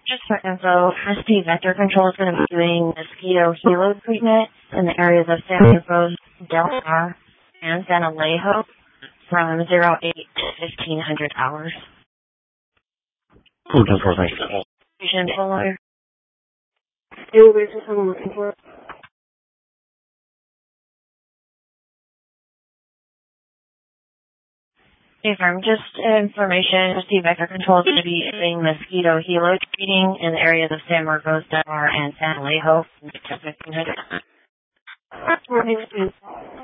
Just for info, Misty Vector Control is going to be doing mosquito helo treatment in the areas of San Cruz, Del Mar, and San Alejo from 08 to 1500 hours. Patient follower. Anyways, what I'm looking for. Confirm. Just information, Misty Vector Control is going to be doing mosquito helo treating in the areas of San Marcos, Del Mar, and San Alejo from 1500.